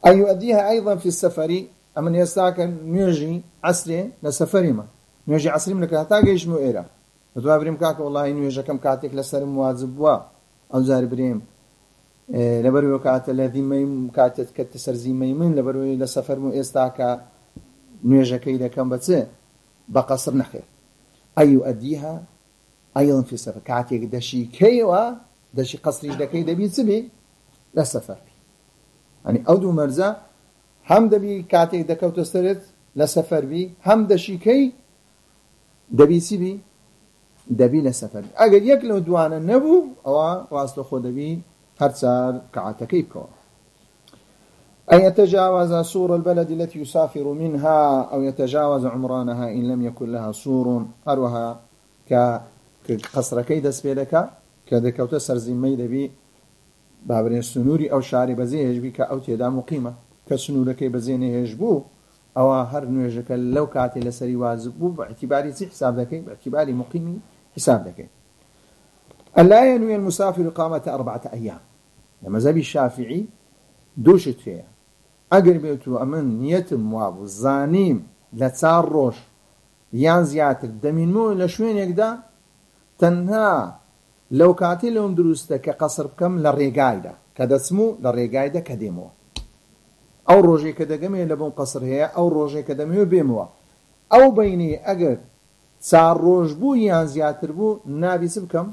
أن يؤديها أيضا في السفر أمن يستاكن نيجي عسري لسفري ما نيجي عسري منك هتاجيش مو إيرا فتوا بريم كاك والله نيجي كم كاتك لسر مواظب وا أو زار بريم لبروي كات الذي ما كاتت كتسر زي ميمن لبروي لسفر مو استاكا نيجي كيدا كم بس بقصر نخير أي يؤديها أيضا في السفر كاتك دشي كيوا دشي قصريش دكي دبي سبي لسفر يعني أودو مرزا هم دبي كاتك دكو تسترد لسفر بي هم دشي كي دبي سبي دبي لسفر بي أجل يكلو دوانا نبو أو واسطو خود بي هرسار كاتكي بكو أن يتجاوز سور البلد التي يسافر منها أو يتجاوز عمرانها إن لم يكن لها سور أروها كقصر كيد سبيلك كذكو تسر زمي دبي بابرين سنوري أو شعري بزيه بك أو تيدا مقيمة كسنورك بزينه يجبو أو هر نوجك لو كاتي لسري واجبو باعتباري زي حساب ذكي باعتباري مقيمي حساب ذكي. ألا ينوي المسافر إقامة 4 أيام لما زبي الشافعي دوشت فيها أقربيتو أمن نيتم وابو الزانيم لتسار روش يان زياتر دمين مو لشوين يقدا تنها لو كاتي لهم دروسته كقصر بكم للرقايدة كدسمو للرقايدة كديمو أو روجي كدقمي لبون قصر هي أو روجي كدمي بيمو أو بيني أقر سار روج بو يان زياتر بو نابي سبكم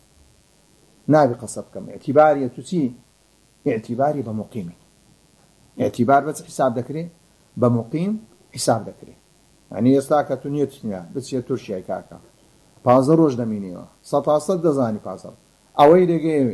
نابي قصر بكم اعتباري تسي اعتباري بمقيمي اعتبار بس حساب ذكري بمقيم حساب ذكري يعني يستاكا تنيتنيا بس يترشي كاكا پازە ڕۆژ دەمینێەوە 100% دەزانی پازە ئەوەی دەگەیەوێ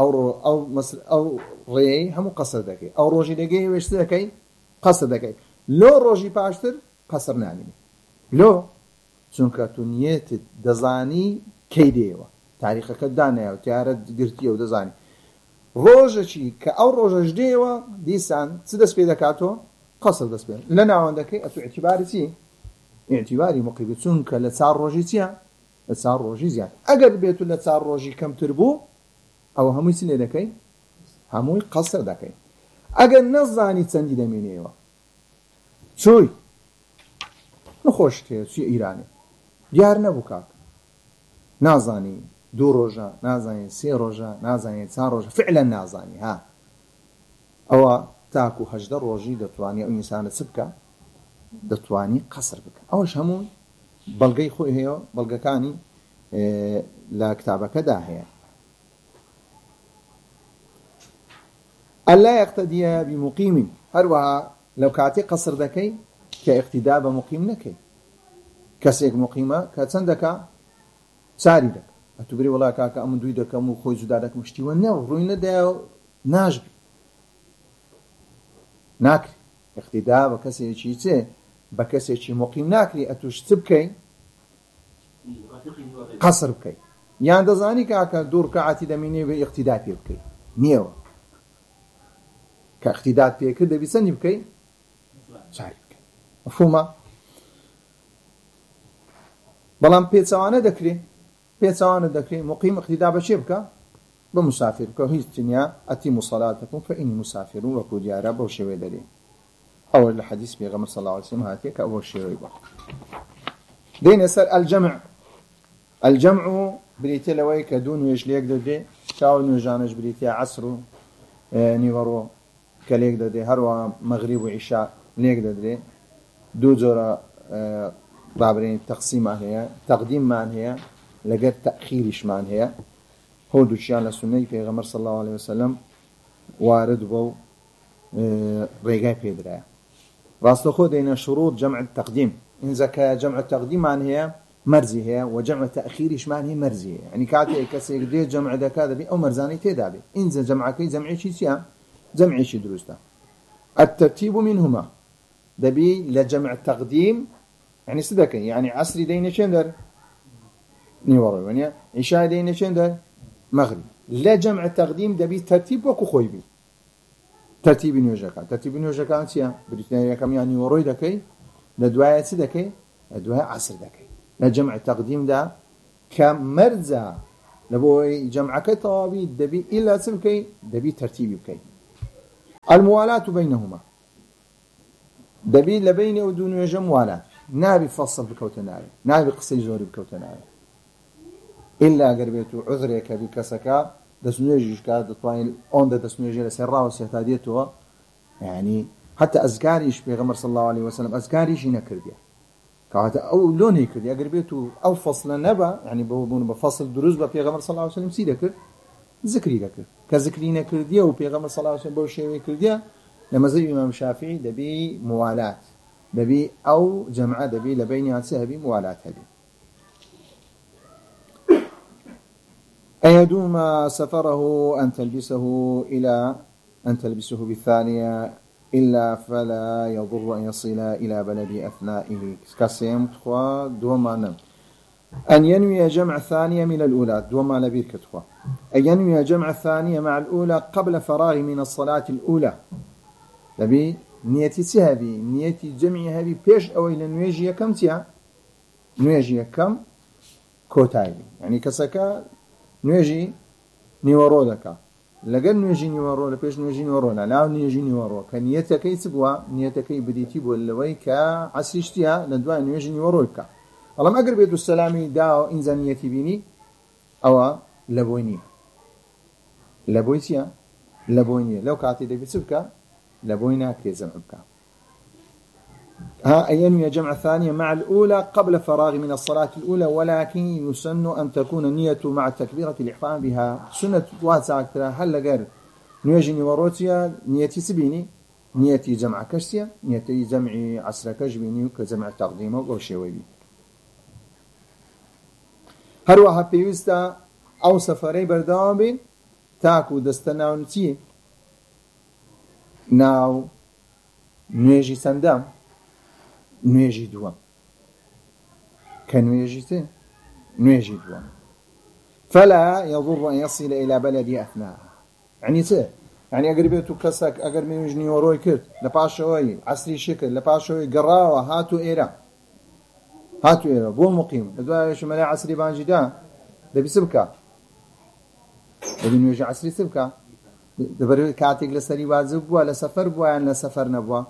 ئەو ڕێی هەموو قەسەر دەکەی ئەو ڕۆژی دەگەیەوێ شت دەکەی قەسەر دەکەی لۆ ڕۆژی پاشتر قەسەر نانیمی لۆ چونکە تو نیەتت دەزانی کەی دێەوە تاریخەکەت دانایەوە تیارە گرتیەوە دەزانی ڕۆژەکی کە ئەو ڕۆژەش دێەوە دیسان چ دەست پێ دەکاتەوە قەسەر دەست پێ لە ناوەندەکەی ئەتو اعتیباری چی اعتباری مقیمی چونکە لە 4 ڕۆژی چییە لە 4 ڕۆژی زیاد ئەگەر بێت لە 4 ڕۆژی کەمتر بوو ئەوە هەمووی چ لێ دەکەی هەمووی قەسەر دەکەی ئەگەر نەزانی چەندی دەمێنێەوە چۆی نەخۆش تێ چی ئیرانی دیار نەبوو کاک نازانی 2 ڕۆژە نازانی 3 ڕۆژە نازانی 4 ڕۆژە فعلا نازانی ها ئەوە تاکو 18 ڕۆژی دەتوانێت ئەو ئینسانە چ بکە دەتوانی قەسر بکە ئەوەش هەموو بەڵگەی خۆی هەیە بەڵگەکانی لە کتابەکەدا هەیە. ئەلا یەقتەدیە بمقیم هەروەها لەو کاتێ قەسر دەکەی کە ئیقتیدا بە مقیم نەکەی کەسێک مقیمە کە چەند دەکا چاری دەکە ئەتو بری وڵا کاکە ئەمن دوی دەکەم و خۆی جودا دەکەم شتیوە نەوە ڕووی نەدایە ناژبی ناکری ئیقتیدا بە کەسێکی چێ بە کەسێکی مقیم ناکری ئەتوش چ بکەی قەسر بکەی یان دەزانی کاکە 2 ڕکعاتی دەمینێ بە ئیقتیدا پێ بکەی نییەوە کە ئیقتیدات پێکرد دەبی چەندی بکەی چاری بکەی مەفهومە بەڵام پێچەوانە دەکرێت مقیم ئیقتیدا بە چێ بکە بە مسافر بکە هیچ تنیا ئەتیموا صەلاتەکم فەئینی مسافر وەکو دیارە بەو شێوەیە دەرێ أول الحديث بيغمر صلى الله عليه وسلم هاتيك أول شيء ريبا دين يسأل الجمع بريتي لوي كدون ويجليك دودي شاول نوجانج بريتي عصر نيورو كليك دودي هروا مغرب وعشاء ليك دودي دو جورا بابرين تقسيم هي تقديم مان هي لقد تأخيرش مان هي هو دوشيان لسنة في غمر صلى الله عليه وسلم وارد بو ريقاي بيدرا راستخو دينا شروط جمع التقديم إن زكاة جمع التقديم عن هي مرزي هي وجمع التأخير إشمان هي مرزي هي يعني كاتي كسيك دي جمع دكا بي أو مرزاني تدابي إن جمعكي جمعي شي سيا جمعي شي دروستا الترتيب منهما دبي لجمع التقديم يعني صدقي يعني عصري دينا شندر نيوري ونيا عشاء دينا شندر مغرب لا جمع التقديم دبي ترتيب وكو خويبي ترتيب نيوجاكا سيا بريتانيا كم يعني وروي دكي لدوايا سدكي لدوايا عصر دكي لجمع التقديم ده كمرزا لبوي جمعك طوابي دبي إلا سبكي دبي ترتيبي بكي الموالاة بينهما دبي لبين ودون يجم موالاة نابي فصل بكوتناري نابي قصي زوري بكوتناري إلا قربيتو عذرك بكسكا دسنويجيش كاد طاين اون دسنويجي لسرا وسيتاديتو يعني حتى أذكاريش بيغمر صلى الله عليه وسلم أذكاريش نكرديا كهذا أو لوني كرديا قربيتو أو فصل نبا يعني بفصل دروز بيغمر صلى الله عليه وسلم سيدك ذكري لك كذكرينا كرديا وبيغمر صلى الله عليه وسلم بوشيوي كرديا لما زي الإمام الشافعي دبي موالاة دبي أو جمعة دبي لبين عسى موالاة هذه أيدوم سفره أن تلبسه بالثانية إلا فلا يضر أن يصل إلى بلد أثنائه كسيم تخوى دوما نم أن ينوي جمع الثانية من الأولى دوما لبير كتخوى أن ينوي جمع الثانية مع الأولى قبل فراغ من الصلاة الأولى لبي نيتي سهبي نيتي جمعي هبي بيش أو إلى نويجي كم تيا نويجي كم كوتاي يعني كسكا نويجي نيورو دكا لقد نويجي نيورو لبيش نويجي نيورو لا نويجي نيورو كنيتك يسبوا نيتك بديتي بولوي كعسرشتيها لدوا نويجي نيورو كا الله ما قرب يدو السلامي داو إنزا نيتي بيني أو لبويني لبويتيا لبويني لو كاتي دي بسبكا لبوينا كريزم عبكا أينوي جمع الثانية مع الأولى قبل فراغ من الصلاة الأولى ولكن يسن أن تكون النية مع تكبيرة الإحرام بها سنة واسعة هل لقر نيجي وروتيا نيتي سبيني نيتي جمع كشتيا نيتي جمع عسر كجبيني كجمع تقديمه وشيوي بي هروها بيوستا أو سفري بردوام بين تاكو دستناو نتيه ناو نوێژی سەندەم نوێژی دووەم کە نوێژی دووەم فلا يضر أن يصل إلى بلد أثناء يعني يعني أقر بيتو كسك أقر ميوجني وروي كرت لباشوي عصري شكل لباشوي قراوة هاتو إيرا بو مقيم لدواء شمالي عصري بانجي دا ده بسبكا ده نوێژی عصري سبكا دبر كاتيك لسري واجب بوا لسفر بوا يعني لسفر نبوا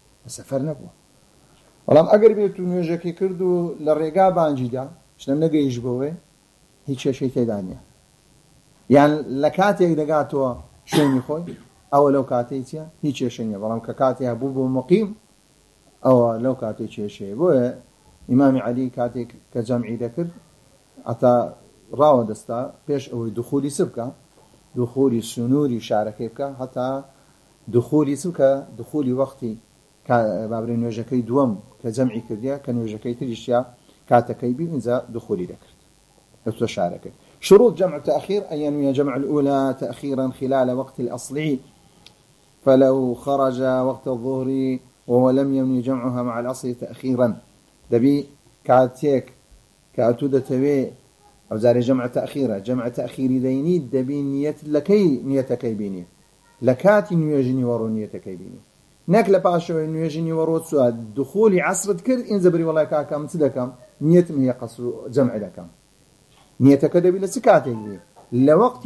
ولام اگر بيتو نوێژەکەی کردو لرێگا بانجیدا شنم نەگەیش بۆوێ هیچ شەشەی تێدانە یان لە کاتێک دەگاتەوە شوێنی خۆی ئەوە لەو کاتەی چیە هیچ شێشە نییە بەڵام کە کاتێک بوو بۆ مقیم ئەوە لەو کاتێک کێشەیە بۆیە ئیمامی عەلی کاتێک کە جەمعی دەکرد ئەتا ڕاوە دەستا پێش ئەوەی دوخولی سبکە دخولي سنوري شاركي بكا حتى دخولي سوكا دخولي وقتي كبابرين نوجكي دوم كجمعي كرديا كنوجكي تريشيا كاتكي بي إنزا دخولي ذكرت التشاركي شروط جمع التأخير أن ينوي جمع الأولى تأخيرا خلال وقت الأصلي فلو خرج وقت الظهر وهو لم ينوي جمعها مع الأصل تأخيرا دبي كاتيك كاتودة تبي أو زاري جمع تأخير ديني دبي نيتكي بيني لكاتي نيجني ورو نيتكي بيني ناكل باشو نيجني ورو سؤال دخولي عصر كرد إن زبري والله كاكام تدكم نيتم هي قصر جمع لكم نيتك دبي لسكاتي بي لوقت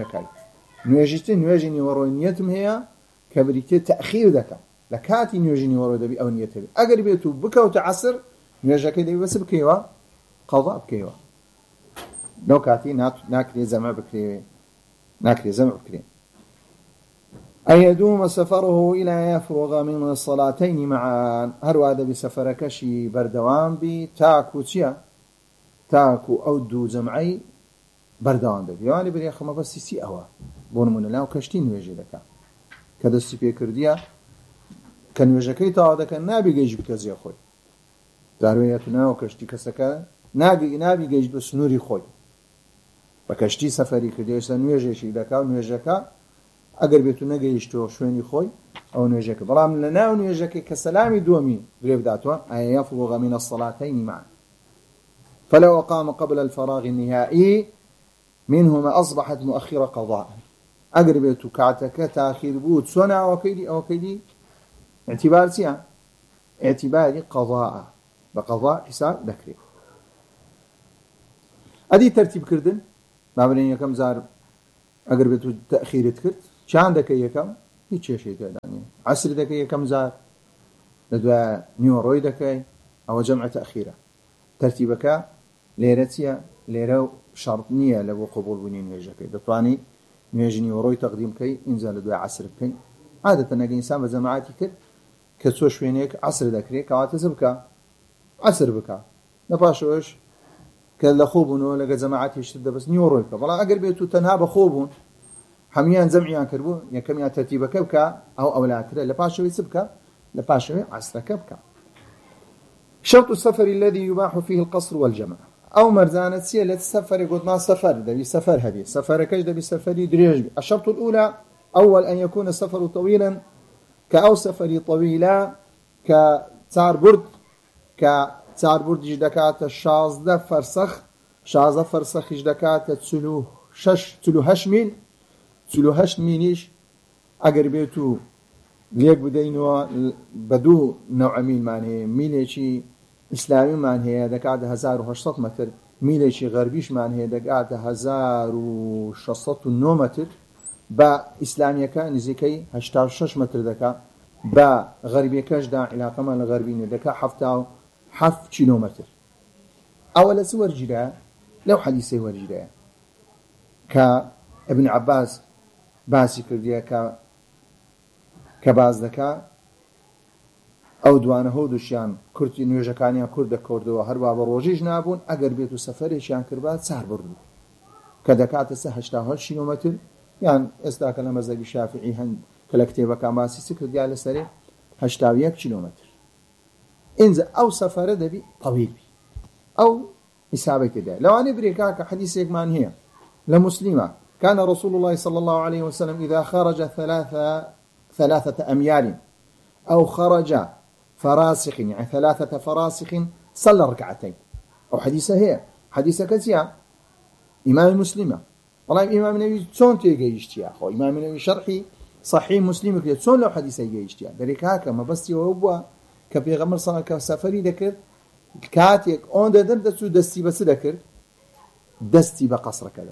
نيجني ورو نيتم هي كبريتي تأخير دكم لكاتي نيجني ورو دبي أو نيتبي أقرب يتو بكوت عصر نيجكي دبي بس بكيوا قضاء بكيوا لو كاتي ناكري زمع بكري أن يدوم سفره إلى يفرغ من الصلاتين معا هرو هذا بسفر كشي بردوان بي تاكو أو دو جمعي بردوان بي يعني بري أخو ما بس سي أوا بون من لا وكشتين ويجي لك كدستي بيكرديا كان ويجكي تاعدا كان نابي جيج بكزي أخوي دارويتنا وكشتي كسكا نابي جيج بسنوري خوي بكشتي سفري كرديش نوێژێکی دەکا نوێژەکە ئەگەر بێت و نەگەیشتەوە شوێنی خۆی ئەو نوێژەکە بەڵام لە ناو نوێژەکەی کە سەلامی دووەمی درێ بداتەوە ئایا يفرغ من الصلاتين معا فلو أقام قبل الفراغ النهائي منهما أصبحت مؤخرة قضاء ئەگەر بێت و کاتەکە تاخیر بوو چۆن ئەوە کەیدی اعتبار چییە اعتباری قضاء بقضاء حساب دەکرێت ئەدی تەرتیب کردن بابرين يكم زار أقرب تأخير تكرت شان دك يكم هیچ کێشەی تێدا نییە. عەسر دەکەی یەکەم جار لە دوای نیوەڕۆی دەکەی، ئەوە جەمع تەخیرە. تەرتیبەکە لێرە چییە؟ لێرە شەڕط نییە لە بۆ قبوڵبوونی نوێژەکەی. دەتوانیت نوێژی نیوەڕۆی تەقدیم بکەی، ئینجا لە دوای عەسر بکەین. عادەتەن ئەگەر ئینسان بە جەماعەتی کرد کە چۆ شوێنێک عەسر دەکرێت، کەواتە چ بکە؟ عەسر بکە. لە پاشەوەش کە لە خۆ بوونەوە لەگە جەماعەتیشتر دەبەست نیوەڕۆی بکە. بەڵام ئەگەر بێت و تەنها بە خۆ بوون، هەمویان جەمعیان کردبوو، یەکەمیان تەرتیبەکە بکە، ئەو ئەولاترە، لە پاشەوەی چ بکە؟ لە پاشەوەی عەسرەکە بکە. شرط السفر الذي يباح فيه القصر والجمع. أو مرزانة سيئة لتسفر يقول ما سفر دبي سفر هذه سفر كش دبي سفري دريج. الشرط الأولى أول أن يكون السفر طويلا كأو سفري طويلة كتار برد جدكات الشازدة فرسخ شازدة فرسخ جدكات تلو هش ميليش أقر بيتو ليك بدينوا بدو نوع ميل معناه ميليشي إسلامي معناه دكات 1800 متر، ميليشي غربيش معناه دكات 1609 متر، با إسلامي كان نزيكي 86 متر دكا، با غربي كاش دا علاقة مع الغربيين دكا 7 كيلومتر. أولا سور جدا لو حديثي ورجدا كابن عباس باسي كرديا كباز دكا أو دوانه هودوشيان كرتي نوجكانيا كرد كردوا هربا بروجيج نابون أجر بيتو سفريشيان كربات سهر بردو كدكات السه 18 كيلومتر، يعني استاك لما زي الشافعي هن كلكتيبه كاماسي سكر ديال السري 81 كيلومتر. إنزا أو سفر دبي طويل بي أو حسابه كده. لو أنا بريكاك حديث يكمان هي لمسلمة كان رسول الله صلى الله عليه وسلم إذا خرج 3 أميال أو خرج فراسخ، يعني 3 فراسخ، صلى ركعتين. أو حديثة هي حديثة كثيرة إمام مسلمة. والله إمام النبي شلون تيجي يا أخو؟ إمام النبي شرحي صحيح مسلم كده شلون لو حديثة يجي ما بريكاك ما بس يوبوا كبيغمر صلى الله عليه وسلم ذكر كاتيك أون دردسو دستي بس ذكر دستي بقصر كذا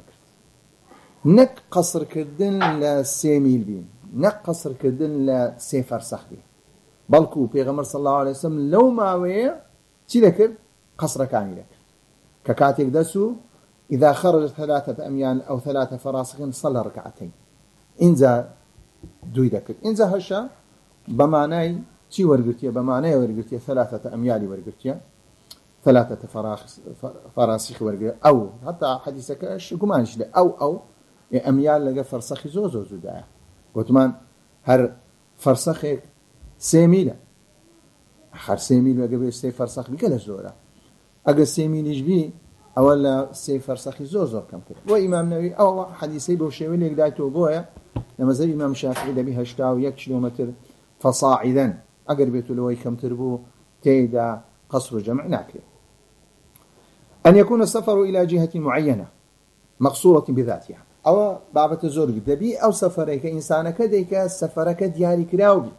نك قصر كردن لسيميل بين نك قصر كردن لسيفر صخبي بلكو بيغمر صلى الله عليه وسلم لو ما ويا شي ذكر قصر كامل ذكر ككاتيك دسو إذا خرج 3 أميال أو 3 فراسخ صلى ركعتين. إنزا دوي ذكر إنزا هشا بمعنى شي ورقتيا بمعنى ورقتيا 3 أميال ورقتيا 3 فراسخ ورقتيا أو حتى حديثك إيش كمانش ده أو أميال لقى فرسخ زوزو ده قطمان هر فرسخك 3 ميل هر 3 ميل وقبل 3 فرسخ بكلا زورا أجا 3 ميل يجبي أولا 3 فرسخ زوزو كم كده. وإمام نووي أو حديثي بوشيوي اللي قدايته بويا لما زي إمام شافعي ده بيها 1 كيلومتر فصاعدا أقر بيتو لوي كم تربو تيدا قصر جمع ناكل. أن يكون السفر إلى جهة معينة مقصورة بذاتها أو بابة زور دبي أو سفرك إنسانك ديك سفرك دياري كراوبي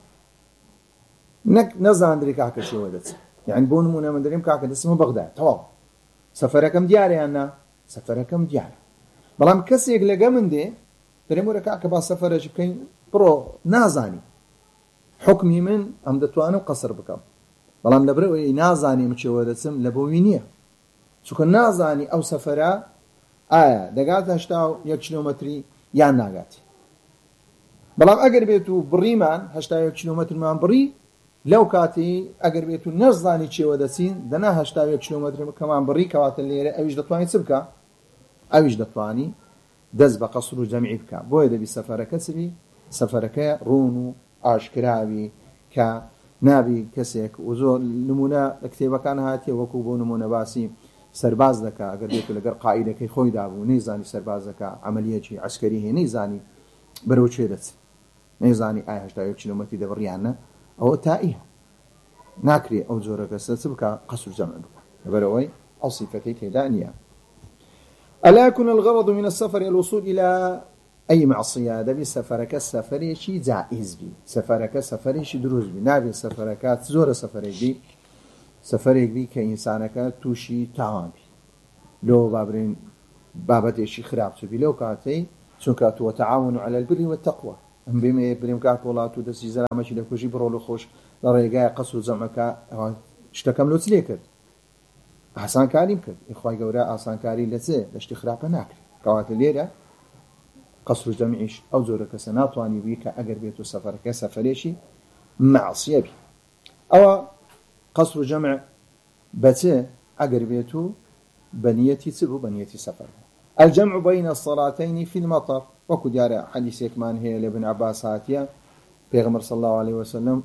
نك نزان دري كاكا شي ودت يعني بونمونا من دريم كاكا اسمه بغداد طوال سفركم دياري أنا سفركم دياري بلام كسيك لقا من دي دريمورا كاكا با سفرك بكين برو نازاني حكمي من أم دتوانم قصر بكم بلام لبرو نازاني متشودتسم لبوينية شو كان نازاني أو سفرة دقات 1 كيلومتر يان ناقاتي بلام أقر بيتو بريمان 1 كيلومتر مان بري لو كاتي أقر بيتو نزاني تشودتسين دنا 1 كيلومتر كمان بري كوات الليلة أويش دتواني سبكا أويش دتواني دز بقصر جمعي بكا بويدا بسفرة كسبي سفرة رونو ئاشکراوی کە نابی کەسێک و زۆر نمونە لە کتێبەکان هاتیە وەکو بۆ نمونە باسی سەرباز دەکا ئەگەر دێت لەگەڵ قائیدەکەی خۆی دابوو نەیزانی سەرباز دەکا عەمەلیەکی عەسکەری هەیە نەیزانی بەرەو چێ دەچێت نەیزانی ئایا 1 کیلومەتری دەبڕیانە ئەوە تائیە ناکرێ ئەو جۆرە کەسە چ بکە قەسر جەمع بکە لەبەرەوەی ئەو سیفەتەی تێدا نییە. ألا يكون الغرض من السفر الوصول إلى أي معصية دبي سفرك السفري شيء جائز بي سفرك سفري شيء دروز بي نابي سفركات زور سفري بي كإنسانك توشي تعامل لو بابرين بابتي شيء خراب تبي لو كاتي شو كاتوا تعاونوا على البر والتقوى بێمێ بریم کاک وڵات و دەستی زەرامەکی لە کوژی بڕۆ لە خۆش لە ڕێگای قەسر و جەمعەکە شتەکەم لۆ چ لێ کرد ئاسانکاریم کرد خوای گەورە ئاسانکاری لە چێ لە شتی خراپە ناکرد کەواتە لێرە قەسر و جەمعیش ئەو جۆرە کەسە ناتوانی بی کە ئەگەر بێت و سەفەرەکە سەفەرێکی معسیە بی ئەوە قەسر و جەمع بەچێ ئەگەر بێت و بەنیەتی چ بوو بەنیەتی سەفەر الجمع بين الصلاتين في المطر وكو ديار حديث يكمان هي لابن عباس هاتيا بيغمر صلى الله عليه وسلم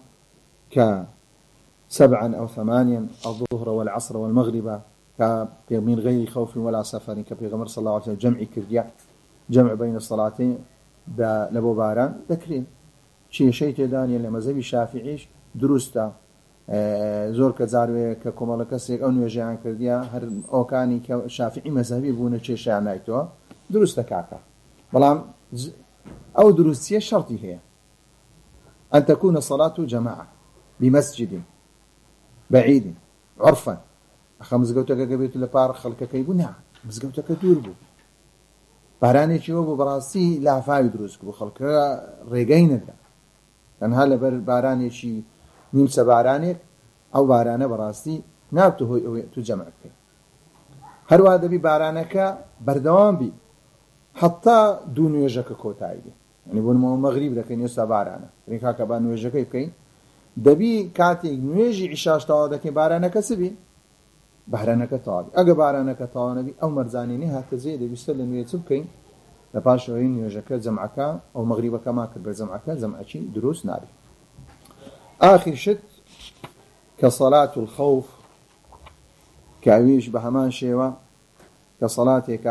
ك7 أو 8 الظهر والعصر والمغرب من غير خوف ولا سفر كبيغمر صلى الله عليه وسلم جمع كرديا جمع بين الصلاتين دا لبو باران ذكرين شيء تداني لمذهب الشافعي دروستا زۆر کە جاروەیە کە کۆمەڵە کەسێک ئەو نوێژیان کردیا هەر ئەوکانی کە شافعی مەذهبی بوونە کێشیان نایتەوە دروستە کاکە بەڵام ئەو دروستیە شەرتی هەیە أن تكون الصلاة جماعة بمسجد بعيد عرفا أخا مزگەوتەکە گەبێت لە پار خەڵکەکەی بوو نا مزگەوتەکە دوور بوو بارانێکی وە بوو بەڕاستی لافاوی دروست بوو خەڵکە ڕێگەی نەدا تەنها لەبەر بارانێکی نیمچە بارانێک ئەو بارانە بەڕاستی ناوتە هۆی ئەوەی تو جەمع بکەی هەروە دەبی بارانەکە بەردەوام بی حتا دوو نوێژەکە کۆتایی بی یعنی بۆنمەوە مەغریب دەکەین ئێستا بارانە ڕێکا کە با نوێژەکەی بکەین دەبی کاتێک نوێژی عیشاش تەواو دەکەین بارانەکە چ بی بارانەکە تەواو بی ئەگە بارانەکە تەواو نەبی ئەو مەرجانینی هاتە جێ دەبیستە لە نوێ چ بکەین لە پاشەوەی نوێژەکە جەمعەکە ئەو مەغریبەکە ما کرد بە جەمعەکە جەمعەکی دروست نابی آخر شت كصلاة الخوف كأويش بهمان شيوا كصلاتك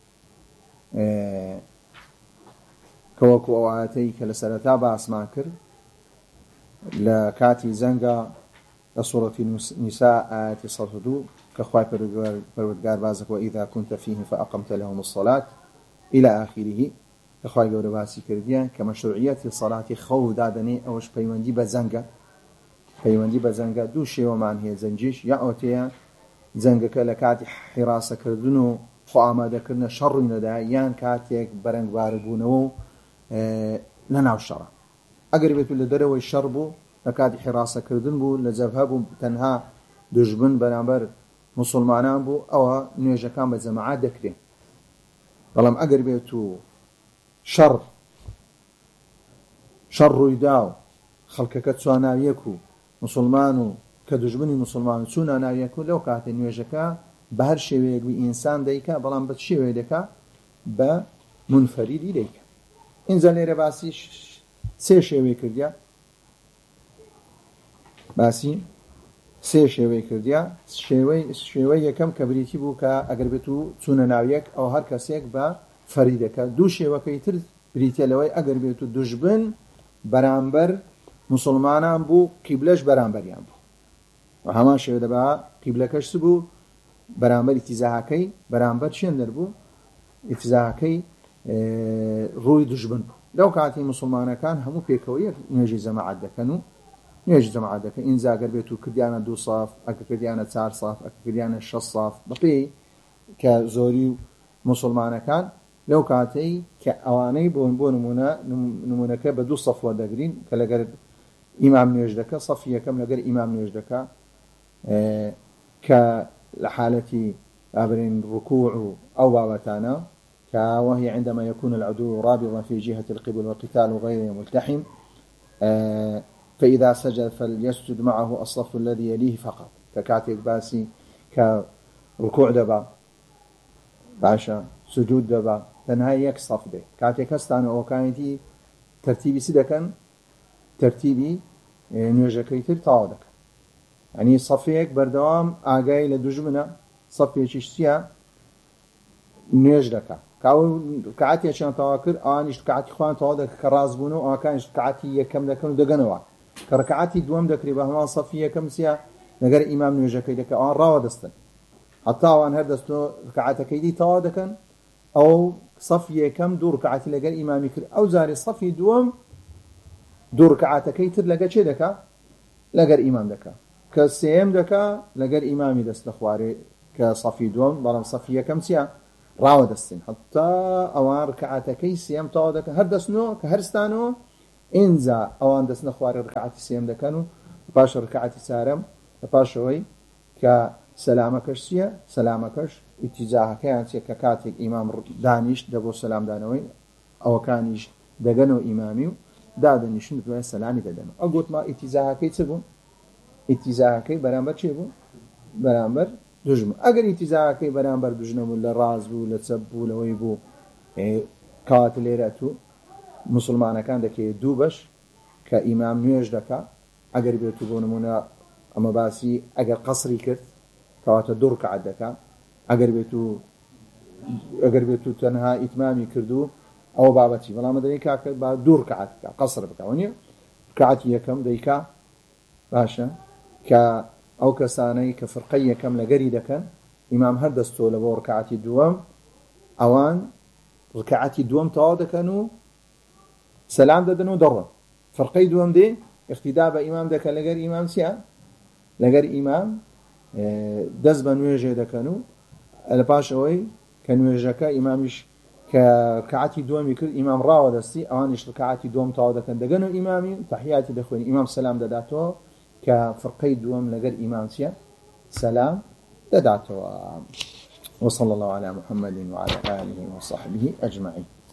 كوكو أواتيك لسلتا باسمان كر لكاتي زنقا لصورة النساء آيات صددو كخواي پروردگار بازك وإذا كنت فيهم فأقمت لهم الصلاة إلى آخره كخواي قول باسي كرديا كمشروعية الصلاة خوف دادني أوش بيوندي بزنقا پەیوەندی بە جەنگە دوو شێوەمان هەیە جەنجیش یا ئەوتەیە جەنگەکە لە کاتی حیراسەکردن و خۆ ئامادەکردنە شەڕی نەدا یان کاتێک بەرەنگبارە بوونەوە و لە ناو شەڕە ئەگەر بێت لە دەرەوەی شەڕ بوو لە کاتی حیراسەکردن بوو لە جەبهە بوو تەنها دژبن بەرامبەر موسڵمانان بوو ئەوە نوێژەکان بە جەماعەت دەکرێن بەڵام ئەگەر بێت و شەڕ ڕوویدا و خەڵکەکە چواناویەک و مسلمان و کە دژمنی مسلمان و چوونە ناویەک و لەو کاتێ نوێژەکە بە هەر شێوەیەک ئینسان دەیکا بەڵام بە شێوەیە دەکا بە منفەریدی دەیکا ئینجا لێرە باسی سێ شێوەی کردیا شێوەی یەکەم کە بریتی بوو کە ئەگەر بێت و چوونە ناویەک ئەو هەر کەسێک بە فەری دەکا دوو شێوەکەی تر بریتە لەوەی ئەگەر بێت و دژبن بەرامبەر مسلمانان بوو قیبلەش بەرامبەریان بوو و هەمان شێوە دەبا قیبلەکەش بوو بەرامبەر ئیتیزاهەکەی بەرامبەر چێن دەربوو ئیتیزاهەکەی ڕووی دژبن بوو لەو کاتی مسلمانەکان هەموو پێکەوەی نوێژی جەماعەت دەکەن و نوێژی جەماعەت دەکەن ئینجا ئەگەر بێت و کردیانە 2 ساف ئەگەر کردیانە 4 ساف ئەگەر کردیانە 6 ساف بەپێی کە زۆری مسلمانەکان لەو کاتەی کە ئەوانەی بۆ نمونەکە بە 2 سەف وەردەگرین کە لەگەر ئیمام نوێژ دەکە سەفی یەکەم لەگەر ئیمام نوێژ دەکە کە لە حالەتی ئابرین ڕکوع و ئەو بابەتانە کە وهي عندما يكون العدو رابضا في جهة القبل والقتال غير ملتحم فإذا سجد فليسجد معه الصف الذي يليه فقط ككاتب باسي كركوع دبا باشا سجود دبا تنها يك صف ده كاتب كستان أو كانتي ترتيبي سدكن ترتیبی نوێژەکەی تر تەواو دەکەن یعنی سەفێک بەردەوام ئاگای لە دوژمنە سەفێکیش چییە نوێژ دەکات کاتێکیان تەواو کرد ئەوانیش کاتی خۆیان تەواو دەکەن کە ڕاست بوون و ئەوەکانیش کاتی یەکەم دەکەن و دەگەنەوە کە ڕکعاتی دووەم دەکرێت بە هەمان سەفی یەکەم چییە لەگەر ئیمام نوێژەکەی دەکەن ئەوان ڕاوە دەستن حتا ئەوان هەر دەستۆ ڕکعاتەکەی دی تەواو دەکەن ئەو سەفی یەکەم دوو ڕکعاتی لەگەر ئیمامی کرد ئەو جارێ سەفی دووەم دوو ڕکعاتەکەی تر لەگەر چێ دەکا لەگەر ئیمام دەکا کە سێم دەکا لەگەر ئیمامی دەست لە خوارێ کە سەفی دووەم بەڵام سەفی یەکەم چییە ڕاوە دەستن حتا ئەوان ڕکعاتەکەی سێم تەواو دەکەن هەر دەستنەوە کە هەرستانەوە ئینجا ئەوان دەستنە خوارێ ڕکعەتی سێم دەکەن و پاش ڕکعەتی چارەم لە پاشەوەی کە سەلامەکەش چییە؟ سەلامەکەش ئیتیجاهەکەیان چێ کە کاتێک ئیمام دانیشت دەبۆ سەلامدانەوەی ئەوەکانیش دەگەنەوە ئیمامی و دادەنیشن دوای سەلامی دەدەن. ئەو گوتما ئیتیجاهەکەی چ بوو؟ ئیتیجاهەکەی بەرامبەر چێ بوو؟ بەرامبەر دوژمن. ئەگەر ئیتیجاهەکەی بەرامبەر دوژنە بوو، لە ڕاز بوو، لە چەپ بوو، لەوەی بوو کەواتە لێرە تو مسلمانەکان دەکەوێت دوو بەش کە ئیمام نوێژ دەکا. ئەگەر بێت بۆ نمونە ئەمە باسی ئەگەر قەسری کرد کەواتە دوو ڕکعەت دەکا. ئەگەر بێت و تەنها ئیتمامی کردو ئەوە بابەتی، بەڵام دەی کاکە با دوو ڕکعەت بکە، قەسر بکە، وانە ڕکعەتی یەکەم دەیکا. باشە کە ئەو کەسانەی کە فڕقەی یەکەم لەگەری دەکەن ئیمام هەر دەستۆ لە بۆ ڕکعەتی دووەم، ئەوان ڕکعەتی دووەم تەواو دەکەن و سەلام دەدەن و دەڕۆن. فڕقەی دووەم دێ اقتیدا بە ئیمام دەکەن لەگەر ئیمام چییە؟ لەگەر ئیمام دەست بە نوێژێ دەکەن و لە پاشەوەی کە نوێژەکە ئیمامیش کە ڕکعەتی دووەمی کرد ئیمام ڕاوە دەستی، ئەوانیش ڕکعەتی دووەم تەواو دەکەن دەگەن و ئیمامی تەحیاتی دەخوێن، ئیمام سەلام دەداتەوە کە فڕقەی دووەم لەگەر ئیمام چییە؟ سەلام دەداتەوە. وصلى الله على محمد وعلى آله وصحبه أجمعين.